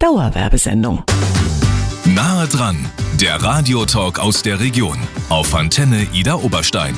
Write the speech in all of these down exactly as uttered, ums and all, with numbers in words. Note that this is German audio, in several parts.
Dauerwerbesendung. Nahe dran, der Radiotalk aus der Region auf Antenne Ida Oberstein.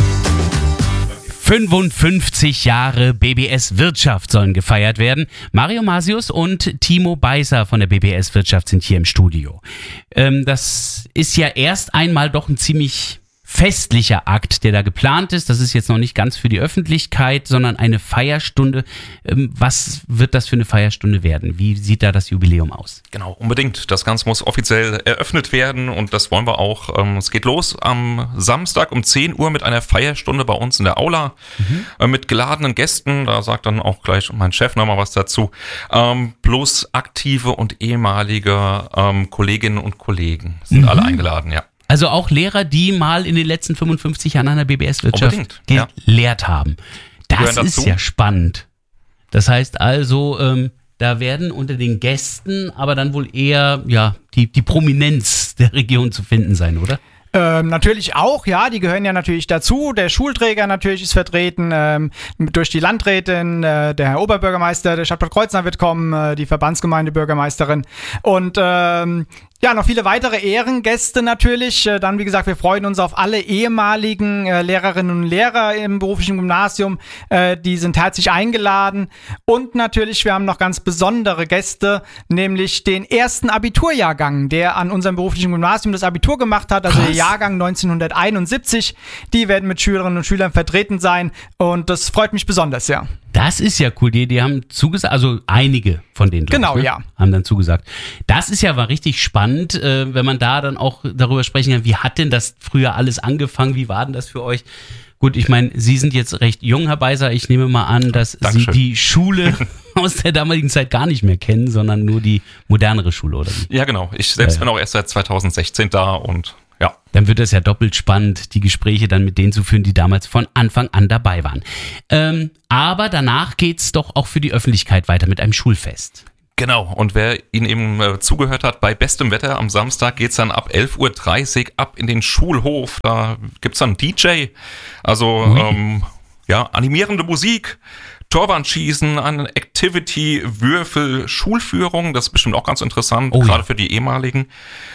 fünfundfünfzig Jahre B B S Wirtschaft sollen gefeiert werden. Mario Masius und Timo Beiser von der B B S Wirtschaft sind hier im Studio. Ähm, das ist ja erst einmal doch ein ziemlich festlicher Akt, der da geplant ist. Das ist jetzt noch nicht ganz für die Öffentlichkeit, sondern eine Feierstunde. Ähm, was wird das für eine Feierstunde werden? Wie sieht da das Jubiläum aus? Genau, unbedingt. Das Ganze muss offiziell eröffnet werden und das wollen wir auch. Ähm, es geht los am Samstag um zehn Uhr mit einer Feierstunde bei uns in der Aula mhm. äh, mit geladenen Gästen. Da sagt dann auch gleich mein Chef nochmal was dazu. Ähm, plus aktive und ehemalige ähm, Kolleginnen und Kollegen sind mhm. alle eingeladen, ja. Also auch Lehrer, die mal in den letzten fünfundfünfzig Jahren an der B B S-Wirtschaft gelehrt ja. haben. Das ist ja spannend. Das heißt also, ähm, da werden unter den Gästen aber dann wohl eher ja die, die Prominenz der Region zu finden sein, oder? Ähm, natürlich auch, ja, die gehören ja natürlich dazu. Der Schulträger natürlich ist vertreten, ähm, durch die Landrätin, äh, der Herr Oberbürgermeister der Stadt Bad Kreuznach wird kommen, äh, die Verbandsgemeindebürgermeisterin und ähm, ja, noch viele weitere Ehrengäste natürlich. Äh, dann, wie gesagt, wir freuen uns auf alle ehemaligen äh, Lehrerinnen und Lehrer im beruflichen Gymnasium. Äh, die sind herzlich eingeladen. Und natürlich, wir haben noch ganz besondere Gäste, nämlich den ersten Abiturjahrgang, der an unserem beruflichen Gymnasium das Abitur gemacht hat, also Krass. Der Jahrgang neunzehnhunderteinundsiebzig. Die werden mit Schülerinnen und Schülern vertreten sein und das freut mich besonders, ja. Das ist ja cool, die, die haben zugesagt, also einige von denen, genau, ich, ne? ja. haben dann zugesagt. Das ist ja mal richtig spannend, äh, wenn man da dann auch darüber sprechen kann, wie hat denn das früher alles angefangen, wie war denn das für euch? Gut, ich meine, Sie sind jetzt recht jung, Herr Beiser, ich nehme mal an, dass Dankeschön. Sie die Schule aus der damaligen Zeit gar nicht mehr kennen, sondern nur die modernere Schule, oder wie? Ja, genau. Ich selbst ja, ja. bin auch erst seit zweitausendsechzehn da und ja. Dann wird es ja doppelt spannend, die Gespräche dann mit denen zu führen, die damals von Anfang an dabei waren. Ähm, aber danach geht's doch auch für die Öffentlichkeit weiter mit einem Schulfest. Genau, und wer Ihnen eben äh, zugehört hat, bei bestem Wetter am Samstag geht's dann ab elf Uhr dreißig ab in den Schulhof. Da gibt's dann D J, also ähm, ja, animierende Musik, Torwandschießen, eine Activity, Würfel, Schulführung, das ist bestimmt auch ganz interessant, oh, gerade ja. für die ehemaligen.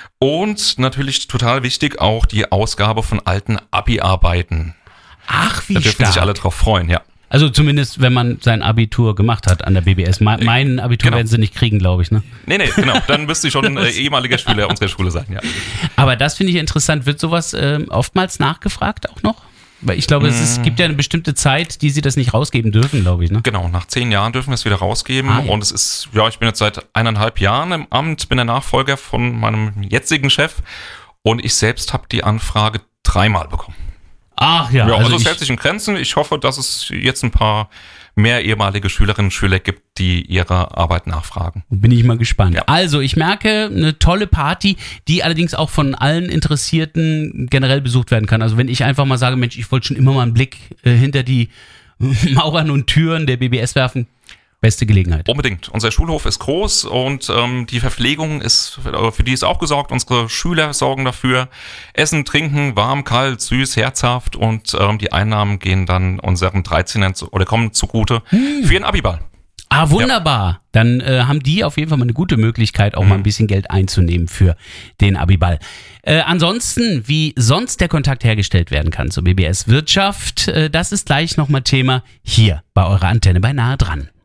Und natürlich total wichtig auch die Ausgabe von alten Abi-Arbeiten. Ach, wie stark. Da dürfen sich alle drauf freuen, ja. Also zumindest, wenn man sein Abitur gemacht hat an der B B S. Me- mein Abitur genau. werden sie nicht kriegen, glaube ich, ne? Nee, nee, genau. Dann müsste ich schon äh, ehemaliger Schüler unserer Schule sein, ja. Aber das finde ich interessant. Wird sowas äh, oftmals nachgefragt auch noch? Weil ich glaube, es ist, gibt ja eine bestimmte Zeit, die sie das nicht rausgeben dürfen, glaube ich, ne? Genau, nach zehn Jahren dürfen wir es wieder rausgeben. Ah, ja. Und es ist, ja, ich bin jetzt seit eineinhalb Jahren im Amt, bin der Nachfolger von meinem jetzigen Chef und ich selbst habe die Anfrage dreimal bekommen. Ach ja. Ja, also, also es ich, hält sich in Grenzen. Ich hoffe, dass es jetzt ein paar mehr ehemalige Schülerinnen und Schüler gibt, die ihre Arbeit nachfragen. Bin ich mal gespannt. Ja. Also, ich merke, eine tolle Party, die allerdings auch von allen Interessierten generell besucht werden kann. Also, wenn ich einfach mal sage, Mensch, ich wollte schon immer mal einen Blick äh, hinter die Mauern und Türen der B B S werfen, beste Gelegenheit. Unbedingt. Unser Schulhof ist groß und ähm, die Verpflegung ist, für die ist auch gesorgt. Unsere Schüler sorgen dafür. Essen, Trinken, warm, kalt, süß, herzhaft und ähm, die Einnahmen gehen dann unseren dreizehnern zu, oder kommen zugute hm. für ihren Abiball. Ah, wunderbar. Ja. Dann äh, haben die auf jeden Fall mal eine gute Möglichkeit, auch mhm. mal ein bisschen Geld einzunehmen für den Abiball. Äh, ansonsten, wie sonst der Kontakt hergestellt werden kann zur B B S Wirtschaft, äh, das ist gleich nochmal Thema hier bei eurer Antenne bei Nahe dran.